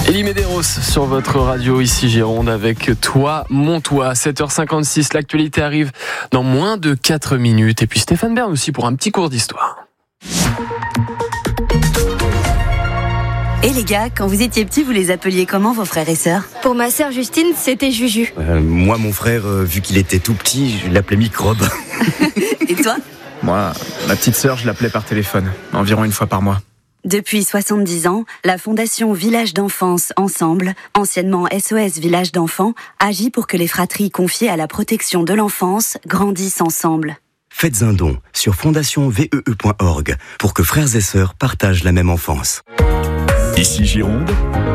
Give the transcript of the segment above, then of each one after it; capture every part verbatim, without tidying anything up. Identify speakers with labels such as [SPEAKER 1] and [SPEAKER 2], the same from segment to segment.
[SPEAKER 1] Elie Medeiros sur votre radio, ici Gironde, avec Toi, mon toit. sept heures cinquante-six, l'actualité arrive dans moins de quatre minutes. Et puis Stéphane Bern aussi pour un petit cours d'histoire.
[SPEAKER 2] Et les gars, quand vous étiez petits, vous les appeliez comment vos frères et sœurs ?
[SPEAKER 3] Pour ma sœur Justine, c'était Juju.
[SPEAKER 4] Euh, moi, mon frère, euh, vu qu'il était tout petit, je l'appelais Microbe.
[SPEAKER 2] Et toi ?
[SPEAKER 5] Moi, ma petite sœur, je l'appelais par téléphone, environ une fois par mois.
[SPEAKER 2] Depuis soixante-dix ans, la Fondation Village d'Enfance Ensemble, anciennement S O S Village d'Enfants, agit pour que les fratries confiées à la protection de l'enfance grandissent ensemble.
[SPEAKER 4] Faites un don sur fondation v e e point org pour que frères et sœurs partagent la même enfance.
[SPEAKER 6] Ici Gironde.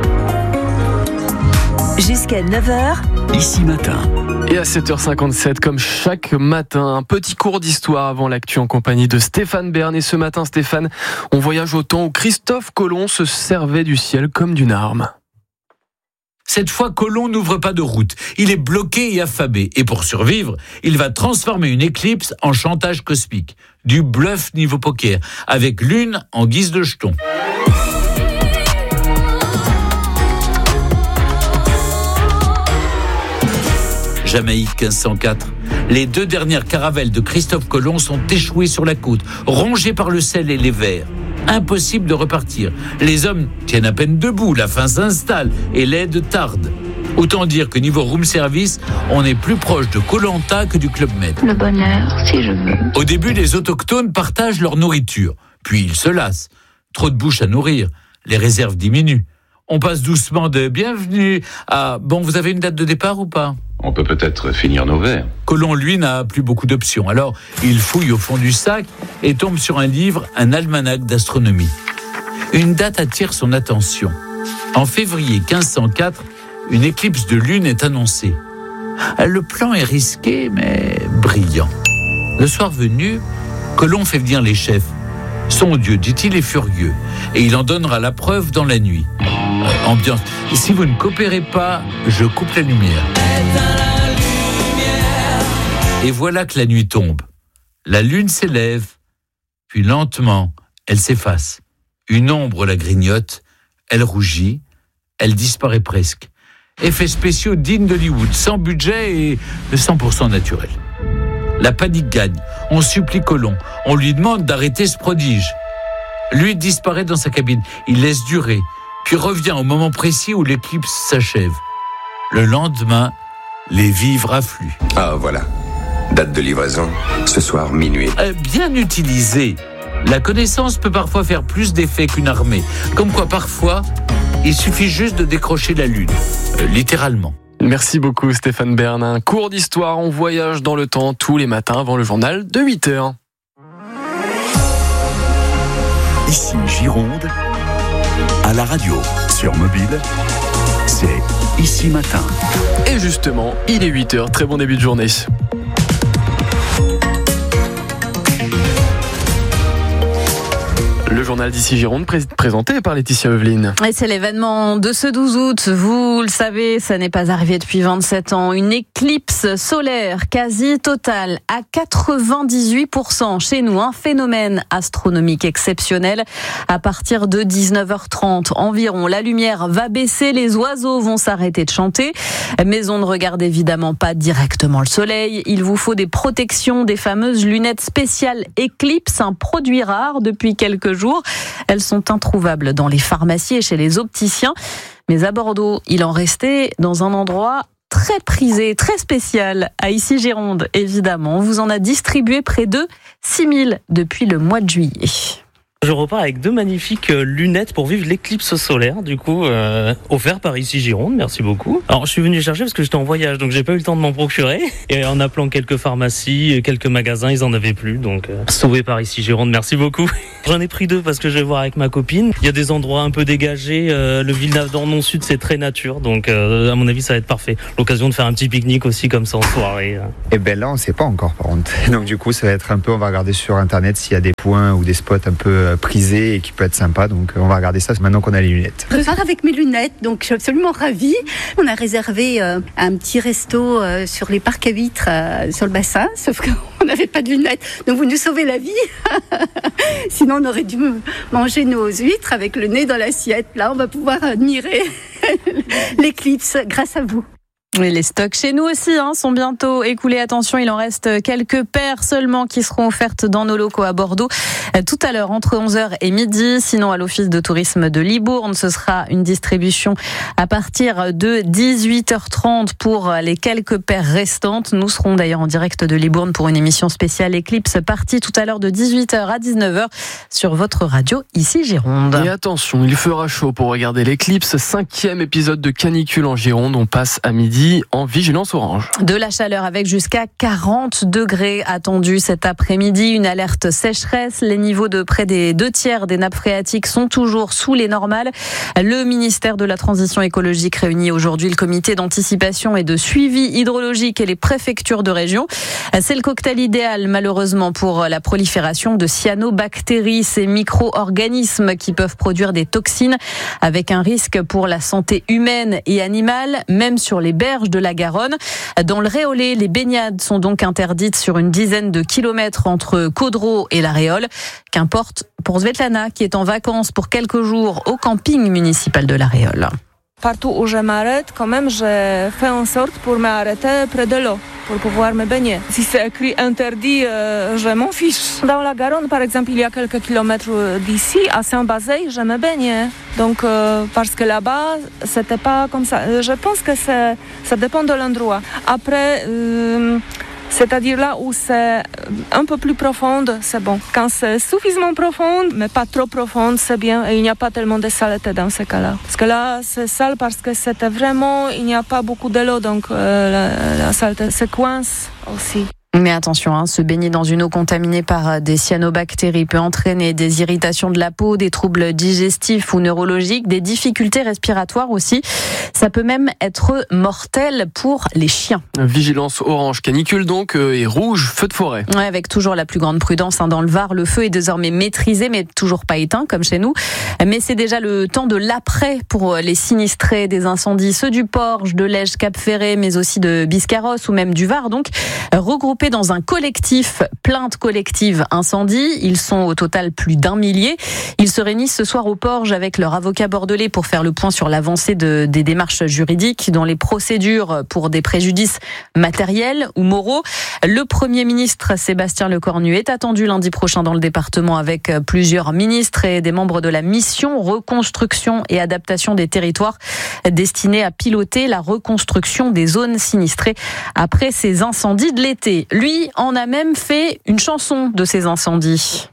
[SPEAKER 2] Jusqu'à neuf heures.
[SPEAKER 6] Ici Matin.
[SPEAKER 1] Et à sept heures cinquante-sept, comme chaque matin, un petit cours d'histoire avant l'actu en compagnie de Stéphane Bern. Et ce matin, Stéphane, on voyage au temps où Christophe Colomb se servait du ciel comme d'une arme.
[SPEAKER 7] Cette fois, Colomb n'ouvre pas de route. Il est bloqué et affamé. Et pour survivre, il va transformer une éclipse en chantage cosmique. Du bluff niveau poker, avec l'une en guise de jeton. Jamaïque quinze cent quatre. Les deux dernières caravelles de Christophe Colomb sont échouées sur la côte, rongées par le sel et les vers. Impossible de repartir. Les hommes tiennent à peine debout, la faim s'installe et l'aide tarde. Autant dire que niveau room service, on est plus proche de Koh-Lanta que du Club Med.
[SPEAKER 3] Le bonheur, si je veux.
[SPEAKER 7] Au début, les autochtones partagent leur nourriture. Puis ils se lassent. Trop de bouches à nourrir. Les réserves diminuent. On passe doucement de « bienvenue » à « bon, vous avez une date de départ ou pas ?»
[SPEAKER 8] On peut peut-être finir nos verres.
[SPEAKER 7] Colomb, lui, n'a plus beaucoup d'options. Alors, il fouille au fond du sac et tombe sur un livre, un almanach d'astronomie. Une date attire son attention. En février quinze cent quatre, une éclipse de lune est annoncée. Le plan est risqué, mais brillant. Le soir venu, Colomb fait venir les chefs. Son Dieu, dit-il, est furieux, et il en donnera la preuve dans la nuit. Euh, ambiance. Si vous ne coopérez pas, je coupe la lumière. Et voilà que la nuit tombe. La lune s'élève, puis lentement, elle s'efface. Une ombre la grignote, elle rougit, elle disparaît presque. Effets spéciaux dignes d'Hollywood, sans budget et cent pour cent naturel. La panique gagne. On supplie Colomb. On lui demande d'arrêter ce prodige. Lui disparaît dans sa cabine. Il laisse durer, puis revient au moment précis où l'éclipse s'achève. Le lendemain, les vivres affluent.
[SPEAKER 9] Ah, voilà. Date de livraison, ce soir, minuit.
[SPEAKER 7] Euh, bien utilisée, la connaissance peut parfois faire plus d'effet qu'une armée. Comme quoi, parfois, il suffit juste de décrocher la lune. Euh, littéralement.
[SPEAKER 1] Merci beaucoup Stéphane Bern. Un cours d'histoire, on voyage dans le temps tous les matins avant le journal de huit heures.
[SPEAKER 6] Ici Gironde. À la radio, sur mobile, c'est Ici Matin.
[SPEAKER 1] Et justement, il est huit heures, très bon début de journée. Le journal d'Ici Gironde, pré- présenté par Laetitia Eveline.
[SPEAKER 10] Et c'est l'événement de ce douze août. Vous le savez, ça n'est pas arrivé depuis vingt-sept ans. Une éclipse solaire quasi totale à quatre-vingt-dix-huit pour cent chez nous. Un phénomène astronomique exceptionnel. À partir de dix-neuf heures trente environ, la lumière va baisser, les oiseaux vont s'arrêter de chanter. Mais on ne regarde évidemment pas directement le soleil. Il vous faut des protections, des fameuses lunettes spéciales Eclipse, un produit rare depuis quelques jours. Elles sont introuvables dans les pharmacies et chez les opticiens. Mais à Bordeaux, il en restait dans un endroit très prisé, très spécial, à Ici Gironde, évidemment. On vous en a distribué près de six mille depuis le mois de juillet.
[SPEAKER 11] Je repars avec deux magnifiques lunettes pour vivre l'éclipse solaire, du coup, euh, offert par Ici Gironde, merci beaucoup. Alors, je suis venu chercher parce que j'étais en voyage, donc j'ai pas eu le temps de m'en procurer. Et en appelant quelques pharmacies, quelques magasins, ils en avaient plus, donc euh, sauvé par Ici Gironde, merci beaucoup. J'en ai pris deux parce que je vais voir avec ma copine. Il y a des endroits un peu dégagés, euh, le Villeneuve-d'Ornon Sud, c'est très nature, donc euh, à mon avis, ça va être parfait. L'occasion de faire un petit pique-nique aussi, comme ça, en soirée. Euh.
[SPEAKER 12] Et ben là, on sait pas encore, par contre. Donc du coup, ça va être un peu, on va regarder sur Internet s'il y a des points ou des spots un peu prisé et qui peut être sympa, donc on va regarder ça maintenant qu'on a les lunettes.
[SPEAKER 13] Je pars avec mes lunettes, donc je suis absolument ravie. On a réservé euh, un petit resto euh, sur les parcs à huîtres euh, sur le bassin, sauf qu'on n'avait pas de lunettes, donc vous nous sauvez la vie. Sinon on aurait dû manger nos huîtres avec le nez dans l'assiette. Là on va pouvoir admirer l'éclipse grâce à vous.
[SPEAKER 10] Et les stocks chez nous aussi hein, sont bientôt écoulés. Attention, il en reste quelques paires seulement qui seront offertes dans nos locaux à Bordeaux tout à l'heure entre onze heures et midi. Sinon, à l'office de tourisme de Libourne, ce sera une distribution à partir de dix-huit heures trente pour les quelques paires restantes. Nous serons d'ailleurs en direct de Libourne pour une émission spéciale Éclipse partie tout à l'heure de dix-huit heures à dix-neuf heures sur votre radio ici Gironde.
[SPEAKER 1] Et attention, il fera chaud pour regarder l'éclipse. Cinquième épisode de canicule en Gironde. On passe à midi en vigilance orange.
[SPEAKER 10] De la chaleur avec jusqu'à quarante degrés attendus cet après-midi. Une alerte sécheresse. Les niveaux de près des deux tiers des nappes phréatiques sont toujours sous les normales. Le ministère de la Transition écologique réunit aujourd'hui le comité d'anticipation et de suivi hydrologique et les préfectures de région. C'est le cocktail idéal malheureusement pour la prolifération de cyanobactéries, ces micro-organismes qui peuvent produire des toxines avec un risque pour la santé humaine et animale, même sur les berges de la Garonne. Dans le Réolais, les baignades sont donc interdites sur une dizaine de kilomètres entre Caudreau et la Réole. Qu'importe pour Svetlana qui est en vacances pour quelques jours au camping municipal de la Réole.
[SPEAKER 14] Partout où je m'arrête, quand même, je fais en sorte pour m'arrêter près de l'eau, pour pouvoir me baigner. Si c'est écrit interdit, euh, je m'en fiche. Dans la Garonne, par exemple, il y a quelques kilomètres d'ici, à Saint-Bazay, je me baignais. Donc, euh, parce que là-bas, c'était pas comme ça. Je pense que c'est, ça dépend de l'endroit. Après, euh, c'est-à-dire là où c'est un peu plus profonde, c'est bon. Quand c'est suffisamment profonde, mais pas trop profonde, c'est bien. Et il n'y a pas tellement de saleté dans ces cas-là. Parce que là, c'est sale parce que c'était vraiment, il n'y a pas beaucoup de l'eau, donc euh, la, la saleté se coince aussi.
[SPEAKER 10] Mais attention, hein, se baigner dans une eau contaminée par des cyanobactéries peut entraîner des irritations de la peau, des troubles digestifs ou neurologiques, des difficultés respiratoires aussi. Ça peut même être mortel pour les chiens.
[SPEAKER 1] Vigilance orange canicule donc et rouge feu de forêt.
[SPEAKER 10] Ouais, avec toujours la plus grande prudence hein, dans le Var. Le feu est désormais maîtrisé mais toujours pas éteint comme chez nous. Mais c'est déjà le temps de l'après pour les sinistrés des incendies, ceux du Porge, de Lège, Cap-Ferré, mais aussi de Biscarrosse ou même du Var. Donc regroupés dans un collectif, plainte collective incendie. Ils sont au total plus d'un millier. Ils se réunissent ce soir au Porge avec leur avocat bordelais pour faire le point sur l'avancée de, des démarches juridiques dans les procédures pour des préjudices matériels ou moraux. Le Premier ministre Sébastien Lecornu est attendu lundi prochain dans le département avec plusieurs ministres et des membres de la mission reconstruction et adaptation des territoires destinée à piloter la reconstruction des zones sinistrées après ces incendies de l'été. Lui en a même fait une chanson de ces incendies.